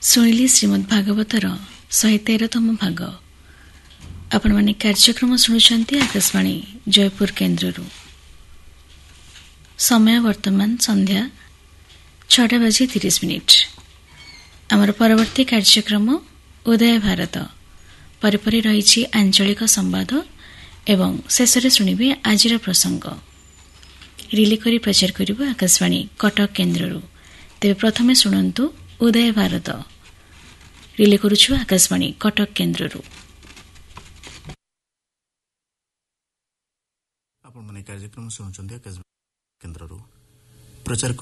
ଶୁଣିଲି ଶ୍ରୀମଦ୍ ଭାଗବତର 113ତମ ଭାଗ। ଆପଣମାନେ କାର୍ଯ୍ୟକ୍ରମ ଶୁଣୁଛନ୍ତି ଆକାଶବାଣୀ ଜୟପୁର କେନ୍ଦ୍ରରୁ। ସମୟ ବର୍ତ୍ତମାନ ସନ୍ଧ୍ୟା 6:30। ଆମର ପରବର୍ତ୍ତୀ କାର୍ଯ୍ୟକ୍ରମ ଉଦୟ ଭାରତ, ପରେ ରହିଛି ଆଞ୍ଚଳିକ ସମ୍ବାଦ ଏବଂ ଶେଷରେ ଶୁଣିବେ ଆଜିର ପ୍ରସଙ୍ଗ। ରିଲେ କରି ପ୍ରଚାର କରିବ ଆକାଶବାଣୀ କଟକ କେନ୍ଦ୍ରରୁ। ତେବେ ପ୍ରଥମେ ଶୁଣନ୍ତୁ ଉଦୟ ଭାରତ। ରିଲେ କରୁଛୁ ଆକାଶବାଣୀ କଟକ କେନ୍ଦ୍ରରୁ। ଆପଣମାନେ କାର୍ଯ୍ୟକ୍ରମ ଶୁଣୁଛନ୍ତି ଆକାଶବାଣୀ କେନ୍ଦ୍ରରୁ। ପ୍ରଚାର